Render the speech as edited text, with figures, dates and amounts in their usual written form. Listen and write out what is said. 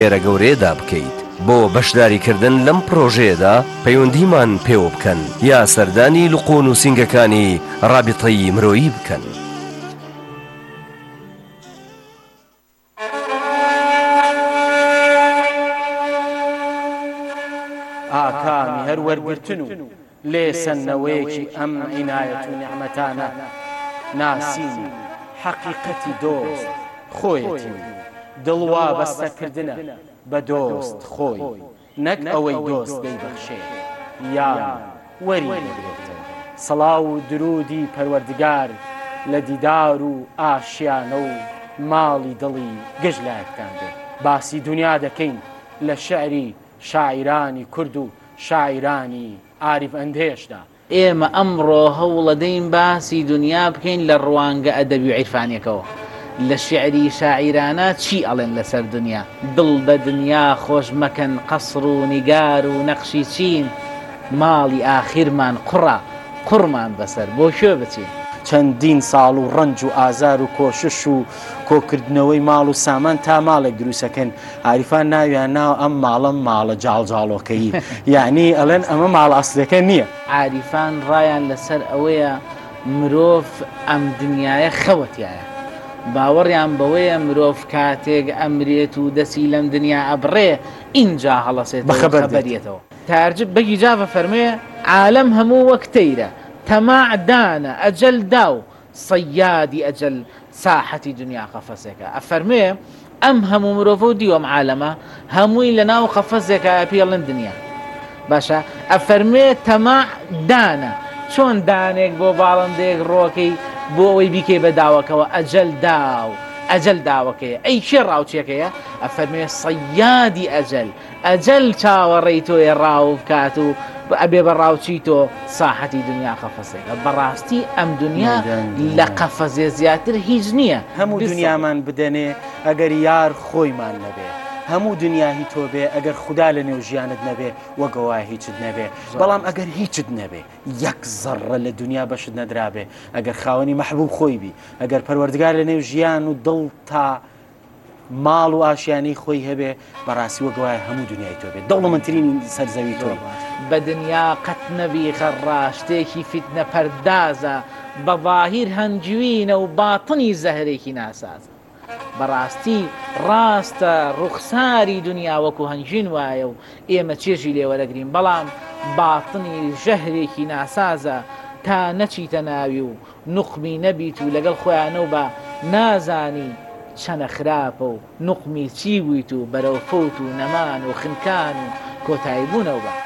ئێرە گەورەیەدا بکەیت. بۆ بەشداریکردن لەم پرۆژەیەدا پەیوەندیمان پێوە بکەن یا سەردانی لقۆ نووسینگەکانی ڕابطەی مرۆیی بکەن. ئاکامی هەر وەرگرتن و لێسەنەوەیەکی ئەم عنایەت و نیعمەتانە ناسین حەقیقەتی دۆست خۆیەتی دڵوا بەستەکردنە بە دۆست خۆی نەک ئەوەی دۆست دەیبەخشێ یان وەری دەگرێتن. سەڵاو و درودی پەروەردگار لە دیدار و ئاشیانە و ماڵی دڵی گەژلایەکتان بێ. باسی دنیا دەکەین لە شعری شاعیرانی کورد و شاعیرانی عاریف ئەندێشدا. ئێمە ئەمڕۆ هەوڵەدەین باسی دنیا بکەین لە ڕوانگە ئەدەبی و عیرفانیەکەوە. لە شعری شاعیرانە چی ئەڵێن لەسەر دنیا؟ دڵ بە دنیا خۆش مەکەن قەسڕ و نیگار و نەقشی چین، ماڵی ئاخیرمان قوڕە قوڕمان بەسەر بۆ شوێ بچین. چەندین ساڵ و ڕەنج و ئازار و کۆشش و کۆکردنەوەی ماڵ و سامان تا ماڵێک دروستەکەن. عاریفان ناویان ناو ئەم ماڵە جاڵجاڵۆکەیی یعنی ئەڵێن ئەمە ماڵ ئەسلەکە نییە. عاریفان ڕایان لەسەر ئەوەیە مرۆڤ ئەم دنیاە خەوەتیایە، باوەڕیان بەوەیە مرۆڤ کاتێک ئەمرێت و دەسی لەم دنیا ئەبڕێ ئینجا هەڵەسێت بەخەبەرێتەوە. تارجب بەگی جافە فەرمێ عالەم هەموو وەک تەیرە، تەماع دانە ئەجەل داو، سەیادی ئەجەل ساحەتی دنیا قەفەسێکە. ئەفەرمێ ئەم هەموو مرۆڤ و دیوەم عالەمە هەمووی لە ناو قەفەسێکە پێڵن دنیا. باشە ئەفەرمێ تەماع دانە، چۆن دانێک بۆ باڵندێک ڕۆکەی بۆ ئەوەی بیکەی بە داوەکەوە ئەجەل داو ئەجەل داوەکەیە. ئەی کێ ڕاوچێکەیە؟ ئەفەرمێ سەیادی ئەجەل، ئەجەل چاوەڕێی تۆیە ڕاو بکات و ئەبێ بە ڕاوچی تۆ ساحەتی دنیا قەفەسێکە. بەڕاستی ئەم دنیا لە قەفەزێ زیاتر هیچ نییە. هەموو دنیامان بدەنێ ئەگەر یار خۆیمان نەبێ، هەموو دنیاهی تۆ بێ ئەگەر خوددا لە نێو ژیانت نەبێ وەگەوا هیچت نەبێ. بەڵام ئەگەر هیچت نەبێ، یەک زەڕە لە دنیا بەشت نەدرابێ، ئەگەر خاوەنی مەحبوب خۆی بی، ئەگەر پەروەردگار لە نێو ژیان و دڵ تا ماڵ و ئاشیانەی خۆی هەبێ، بەڕاستی وەگەوای هەموو دنیای تۆ بێت، دەوڵەمەندترین سەرزەوی تۆی. بە دنیا قەت نەبی خەڕا، شتێکی فیتنە پەردازە، بە ظاهیر هەنجوینە و باتنی زەهرێکی ناسازە. بەڕاستی ڕاستە ڕوخساری دنیا وەکو هەنجین وایە و ئێمە چێژی لێوەرەگرین، بەڵام باتنی ژەهرێکی ناسازە تا نەچیتە ناوی و نوقمی نەبیت و لەگەڵ خۆیانە و بە نازانی چەنە خراپە و نوقمی چی بوویت و بەرەو فەوت و نەمان و خنکان و کۆتایی بوونەوە بە.